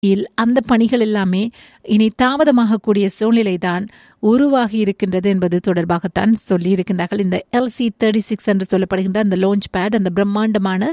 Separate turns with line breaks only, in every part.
அந்த பணிகள் எல்லாமே இனி தாமதமாகக்கூடிய சூழ்நிலைதான் உருவாகி இருக்கின்றது என்பது தொடர்பாகத்தான் சொல்லியிருக்கின்றார்கள். இந்த LC-36 என்று சொல்லப்படுகின்ற அந்த லான்ச் பேட், அந்த பிரம்மாண்டமான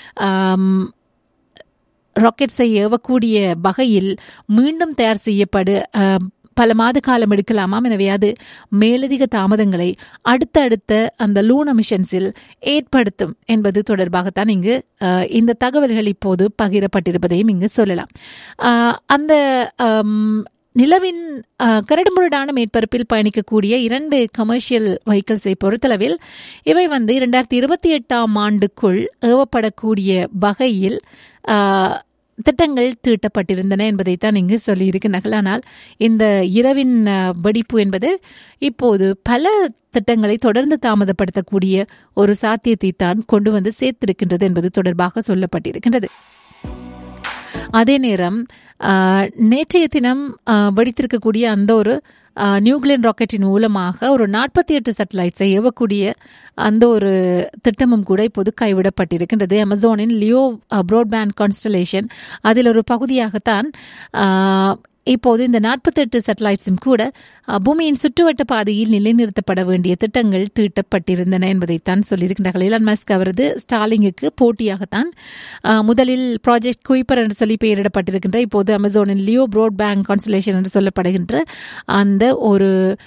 ராக்கெட்ஸை ஏவக்கூடிய வகையில் மீண்டும் தயார் செய்யப்படு பல மாத காலம் எடுக்கலாமாம். எனவே அது மேலதிக தாமதங்களை அடுத்த அந்த லூனா மிஷன்ஸில் ஏற்படுத்தும் என்பது தொடர்பாகத்தான் இங்கு இந்த தகவல்கள் இப்போது பகிரப்பட்டிருப்பதையும் இங்கு சொல்லலாம். அந்த நிலவின் கரடுமுரடான மேற்பரப்பில் பயணிக்கக்கூடிய 2 கமர்ஷியல் வெஹிக்கிள்ஸை பொறுத்தளவில் இவை 2028ஆம் ஆண்டுக்குள் ஏவப்படக்கூடிய வகையில் திட்டங்கள் தீட்டப்பட்டிருந்தன என்பதைத்தான் இங்கு சொல்லியிருக்கிறார்கள். ஆனால் இந்த இரவின் வெடிப்பு என்பது இப்போது பல திட்டங்களை தொடர்ந்து தாமதப்படுத்தக்கூடிய ஒரு சாத்தியத்தை தான் கொண்டு வந்து சேர்த்திருக்கின்றது என்பது தொடர்பாக சொல்லப்பட்டிருக்கின்றது. அதே நேரம் நேற்றைய தினம் வெடித்திருக்கக்கூடிய அந்த ஒரு நியூக்ளியர் ராக்கெட்டின் மூலமாக ஒரு 48 சேட்டலைட்ஸை ஏவக்கூடிய அந்த ஒரு திட்டமும் கூட இப்போது கைவிடப்பட்டிருக்கின்றது. அமேசானின் லியோ ப்ராட்பேண்ட் கான்ஸ்டலேஷன் அதில் ஒரு பகுதியாகத்தான் இப்போது இந்த 48 சேட்டலைட்ஸும் கூட பூமியின் சுற்றுவட்ட பாதையில் நிலைநிறுத்தப்பட வேண்டிய திட்டங்கள் தீட்டப்பட்டிருந்தன என்பதைத்தான் சொல்லியிருக்கின்றார்கள். எலான் மஸ்க் அவரது ஸ்டார்லிங்குக்கு போட்டியாகத்தான் முதலில் ப்ராஜெக்ட் குயிப்பர் என்று சொல்லி பெயரிடப்பட்டிருக்கின்ற இப்போது அமேசானின் லியோ ப்ராட்பேண்ட் கான்ஸ்டலேஷன் என்று சொல்லப்படுகின்ற அந்த ஒரு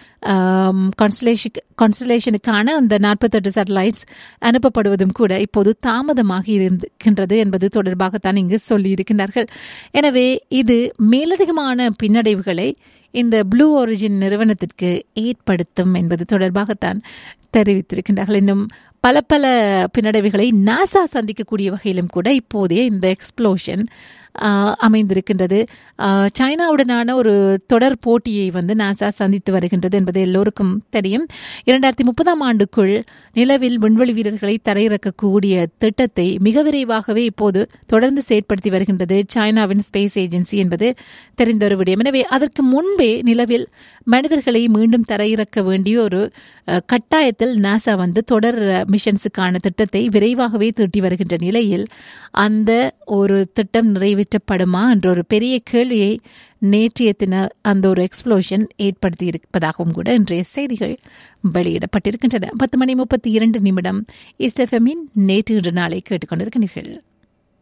கான்ஸ்டலேஷனுக்கான அந்த 48 சேட்டலைட்ஸ் அனுப்பப்படுவதும் கூட இப்போது தாமதமாக இருக்கின்றது என்பது தொடர்பாகத்தான் இங்கு சொல்லியிருக்கின்றார்கள். எனவே இது மேலதிகமான பின்னடைவுகளை இந்த ப்ளூ ஒரிஜின் நிறுவனத்திற்கு ஏற்படுத்தும் என்பது தொடர்பாகத்தான் தெரிவித்திருக்கின்றார்கள். இன்னும் பல பின்னடைவுகளை நாசா சந்திக்கக்கூடிய வகையிலும் கூட இப்போதைய இந்த எக்ஸ்ப்ளோஷன் அமைந்திருக்கின்றது. சைனாவுடனான ஒரு தொடர் போட்டியை நாசா சந்தித்து வருகின்றது என்பது எல்லோருக்கும் தெரியும். 2030ஆம் ஆண்டுக்குள் நிலவில் விண்வெளி வீரர்களை தரையிறக்கக்கூடிய திட்டத்தை மிக விரைவாகவே இப்போது தொடர்ந்து செயற்படுத்தி வருகின்றது சைனாவின் ஸ்பேஸ் ஏஜென்சி என்பது தெரிந்த ஒரு விடயம். எனவே அதற்கு முன்பே நிலவில் மனிதர்களை மீண்டும் தரையிறக்க வேண்டிய ஒரு கட்டாயத்தில் நாசா தொடர் மிஷன்ஸுக்கான திட்டத்தை விரைவாகவே தீட்டி வருகின்ற நிலையில் அந்த ஒரு திட்டம் நிறைவேற்றப்படுமா என்ற ஒரு பெரிய கேள்வியை நேற்றைய தின அந்த ஒரு எக்ஸ்ப்ளோஷன் ஏற்படுத்தி இருப்பதாகவும் கூட இன்றைய செய்திகள் வெளியிடப்பட்டிருக்கின்றன. 10:32 ஈஸ்ட் எஃப்எம்மின் நேற்று இன்று நாளை கேட்டுக்கொண்டிருக்கிறீர்கள்.